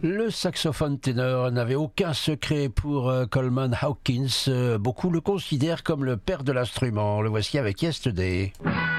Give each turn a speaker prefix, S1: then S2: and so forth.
S1: Le saxophone ténor n'avait aucun secret pour Coleman Hawkins. Beaucoup le considèrent comme le père de l'instrument. Le voici avec Yesterday.